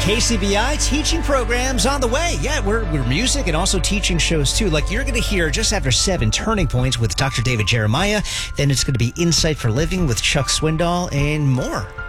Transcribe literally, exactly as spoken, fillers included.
K C B I teaching programs on the way. Yeah, we're, we're music and also teaching shows too. Like you're going to hear just after seven, Turning Points with Doctor David Jeremiah. Then it's going to be Insight for Living with Chuck Swindoll and more.